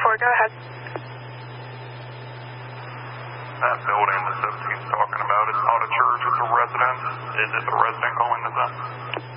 Go ahead. That building the 17's talking about, it's not a church, it's a residence. Is it the resident calling this in?